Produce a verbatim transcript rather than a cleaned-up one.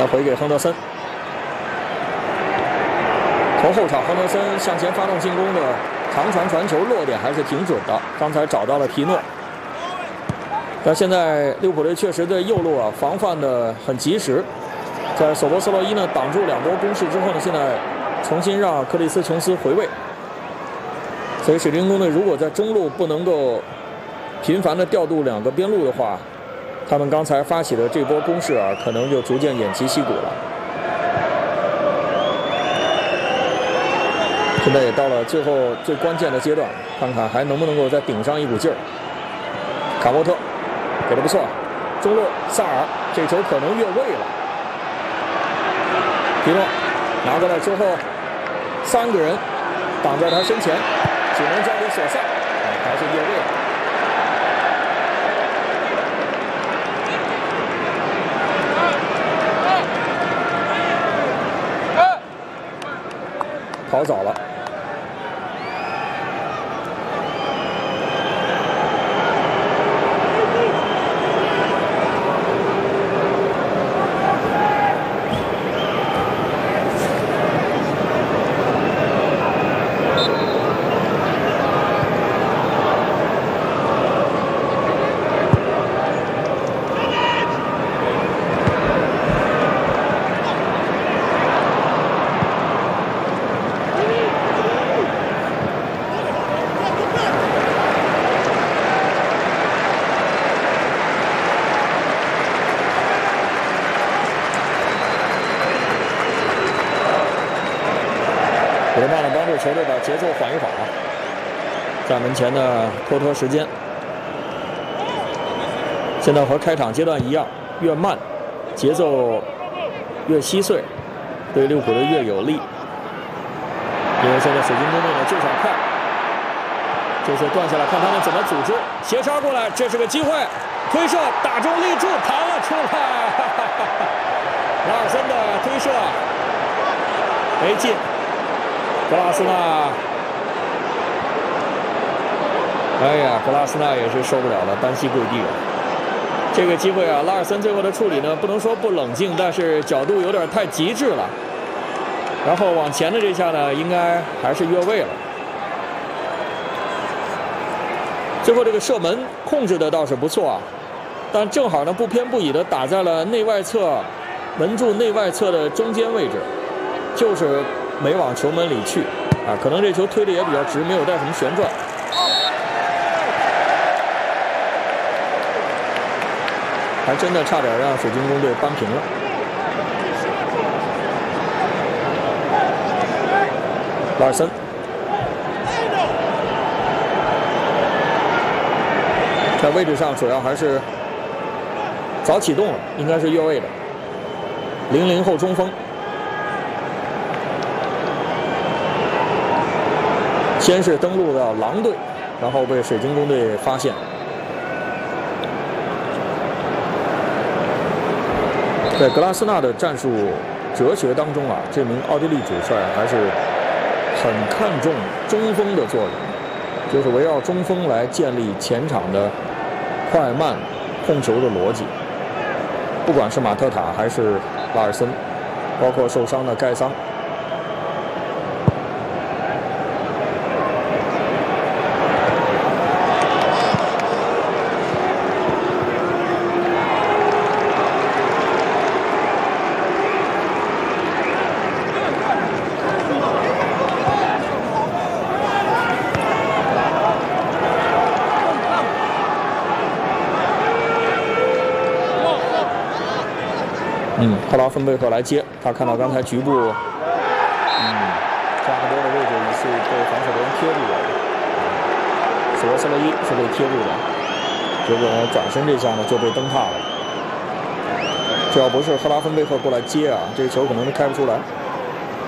回给亨德森，从后场亨德森向前发动进攻的长传传球落点还是挺准的，刚才找到了皮诺。但现在利物浦队确实对右路啊防范的很及时，在索博斯洛伊呢挡住两波攻势之后呢，现在重新让克里斯琼斯回位。所以水晶宫队如果在中路不能够频繁的调度两个边路的话，他们刚才发起的这波攻势啊，可能就逐渐偃旗息鼓了。现在也到了最后最关键的阶段，看看还能不能够再顶上一股劲儿。卡莫特给的不错，中路萨尔这球可能越位了。皮诺拿过来之后，三个人挡在他身前，只能交给索萨，还是越位了。跑早了。比德曼呢帮助球队把节奏缓一缓啊，在门前呢拖拖时间。现在和开场阶段一样，越慢，节奏越稀碎，对利物浦队越有利。因为现在水晶宫队呢就想快，这次断下来看他们怎么组织，斜插过来，这是个机会，推射打中立柱，弹了出来，哈哈哈哈拉尔森的推射没进。格拉斯纳，哎呀，格拉斯纳也是受不了了，单膝跪地了。这个机会啊，拉尔森最后的处理呢，不能说不冷静，但是角度有点太极致了。然后往前的这下呢，应该还是越位了。最后这个射门控制的倒是不错啊，但正好呢不偏不倚的打在了内外侧门柱内外侧的中间位置，就是。没往球门里去，啊，可能这球推的也比较直，没有带什么旋转。还真的差点让水晶宫队扳平了。拉尔森，在位置上主要还是早启动了，应该是越位的。零零后中锋。先是登陆到狼队，然后被水晶宫队发现。在格拉斯纳的战术哲学当中啊，这名奥地利主帅还是很看重中锋的作用，就是围绕中锋来建立前场的快慢控球的逻辑。不管是马特塔还是拉尔森，包括受伤的盖桑。嗯，赫拉芬贝克来接，他看到刚才局部，嗯，加克多的位置一次被防守的人贴住了，索罗斯洛伊是被贴住的，结果呢转身这下呢就被蹬踏了。这要不是赫拉芬贝克过来接啊，这个球可能都开不出来。